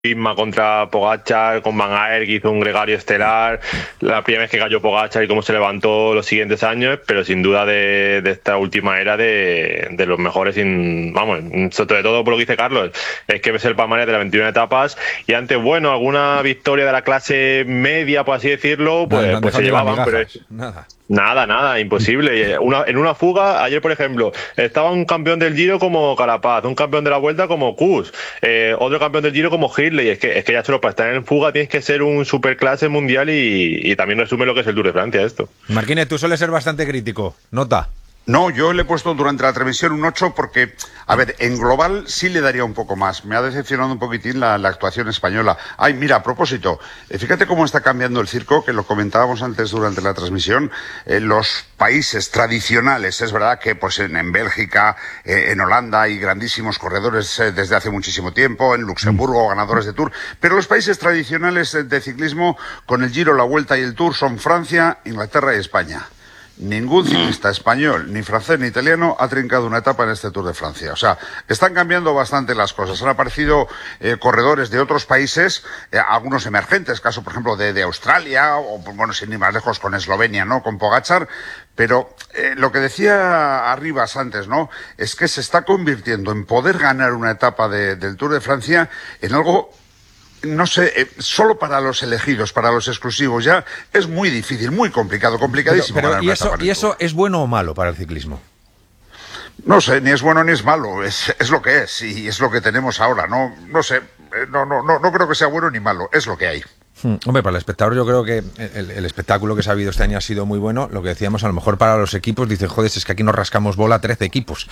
Visma contra Pogačar, con Van Aert, que hizo un gregario estelar, la primera vez que cayó Pogačar y cómo se levantó los siguientes años, pero sin duda de esta última era de los mejores, vamos, sobre todo por lo que dice Carlos, es que ves el palmarés de las 21 etapas, y antes, bueno, alguna victoria de la clase media, por así decirlo, pues se llevaban, pero nada, imposible. En una fuga, ayer por ejemplo, estaba un campeón del Giro como Carapaz, un campeón de la Vuelta como Kuss, otro campeón del Giro como Hindley. Es que ya solo para estar en fuga tienes que ser un superclase mundial, y también resume lo que es el Tour de Francia esto. Marquínez, tú sueles ser bastante crítico, nota. No, yo le he puesto durante la transmisión un 8 porque, a ver, en global sí le daría un poco más. Me ha decepcionado un poquitín la actuación española. Ay, mira, a propósito, fíjate cómo está cambiando el circo, que lo comentábamos antes durante la transmisión. Los países tradicionales, es verdad que pues en Bélgica, en Holanda hay grandísimos corredores desde hace muchísimo tiempo, en Luxemburgo ganadores de Tour, pero los países tradicionales de ciclismo con el Giro, la Vuelta y el Tour son Francia, Inglaterra y España. Ningún ciclista español, ni francés, ni italiano ha trincado una etapa en este Tour de Francia. O sea, están cambiando bastante las cosas. Han aparecido corredores de otros países, algunos emergentes, caso, por ejemplo, de Australia, o, bueno, sin ir más lejos, con Eslovenia, ¿no?, con Pogačar. Pero lo que decía Arribas antes, ¿no?, es que se está convirtiendo en poder ganar una etapa del Tour de Francia en algo, no sé, solo para los elegidos, para los exclusivos, ya es muy difícil, muy complicado, complicadísimo. Pero ¿y eso es bueno o malo para el ciclismo? No sé, ni es bueno ni es malo, es lo que es, y es lo que tenemos ahora, no sé, no creo que sea bueno ni malo, es lo que hay. Hombre, para el espectador yo creo que el espectáculo que se ha habido este año ha sido muy bueno. Lo que decíamos, a lo mejor para los equipos, dicen, joder, es que aquí nos rascamos bola 13 equipos,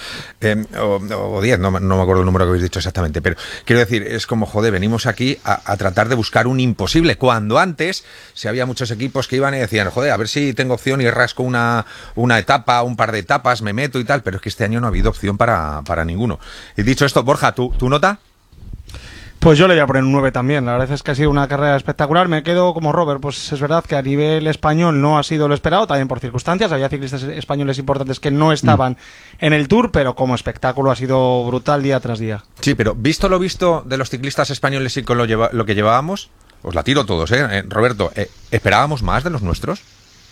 o 10, no me acuerdo el número que habéis dicho exactamente, pero quiero decir, es como, joder, venimos aquí a tratar de buscar un imposible, cuando antes, si había muchos equipos que iban y decían, joder, a ver si tengo opción y rasco una etapa, un par de etapas, me meto y tal, pero es que este año no ha habido opción para ninguno. Y dicho esto, Borja, ¿tu nota? Pues yo le voy a poner un 9 también. La verdad es que ha sido una carrera espectacular. Me quedo como Robert. Pues es verdad que a nivel español no ha sido lo esperado, también por circunstancias. Había ciclistas españoles importantes que no estaban en el Tour, pero como espectáculo ha sido brutal día tras día. Sí, pero visto lo visto de los ciclistas españoles y con lo que llevábamos, os la tiro todos, Roberto, ¿esperábamos más de los nuestros?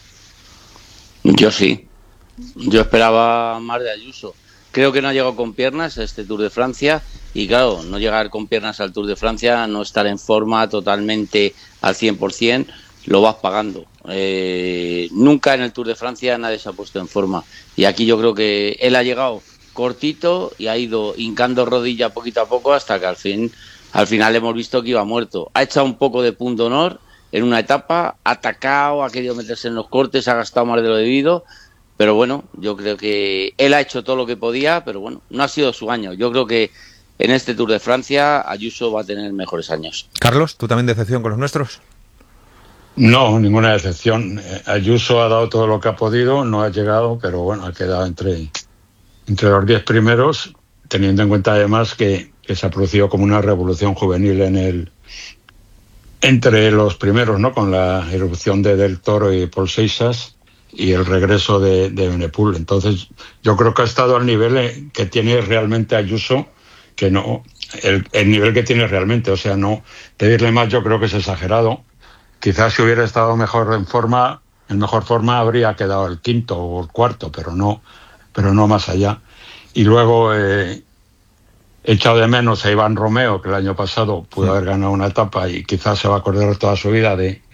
Yo sí. Yo esperaba más de Ayuso. Creo que no ha llegado con piernas a este Tour de Francia, y claro, no llegar con piernas al Tour de Francia, no estar en forma totalmente al 100%, lo vas pagando. Nunca en el Tour de Francia nadie se ha puesto en forma, y aquí yo creo que él ha llegado cortito y ha ido hincando rodilla poquito a poco hasta que al final hemos visto que iba muerto. Ha echado un poco de punto honor en una etapa, ha atacado, ha querido meterse en los cortes, ha gastado más de lo debido. Pero bueno, yo creo que él ha hecho todo lo que podía, pero bueno, no ha sido su año. Yo creo que en este Tour de Francia Ayuso va a tener mejores años. Carlos, ¿tú también decepción con los nuestros? No, ninguna decepción. Ayuso ha dado todo lo que ha podido, no ha llegado, pero bueno, ha quedado entre los 10 primeros, teniendo en cuenta además que se ha producido como una revolución juvenil entre los primeros, ¿no?, con la irrupción de Del Toro y Paul Seixas, y el regreso de Benepul. Entonces yo creo que ha estado al nivel que tiene realmente Ayuso, que no el nivel que tiene realmente, o sea, no pedirle más yo creo que es exagerado. Quizás si hubiera estado en mejor forma habría quedado el quinto o el cuarto, pero no más allá. Y luego he echado de menos a Iván Romeo, que el año pasado pudo haber ganado una etapa y quizás se va a acordar toda su vida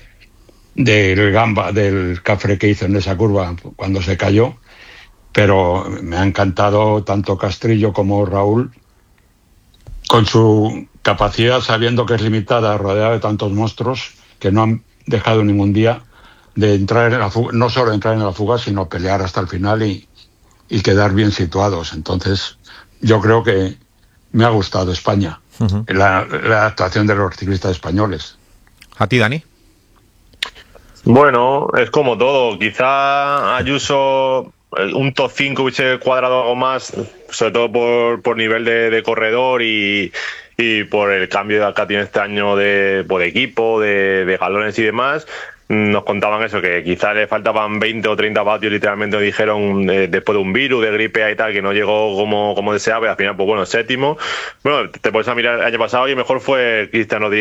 del cafre que hizo en esa curva cuando se cayó. Pero me ha encantado tanto Castrillo como Raúl, con su capacidad, sabiendo que es limitada, rodeada de tantos monstruos, que no han dejado ningún día de entrar en la fuga, no solo entrar en la fuga, sino pelear hasta el final y quedar bien situados. Entonces yo creo que me ha gustado España, la actuación de los ciclistas españoles. ¿A ti, Dani? Bueno, es como todo. Quizá Ayuso un top 5 hubiese cuadrado algo más, sobre todo por nivel de corredor y y por el cambio que tiene este año de equipo, de galones y demás, nos contaban eso, que quizás le faltaban 20 o 30 vatios, literalmente nos dijeron, después de un virus, de gripe y tal, que no llegó como deseaba, y al final, pues bueno, séptimo. Bueno, te puedes mirar el año pasado y el mejor fue Cristiano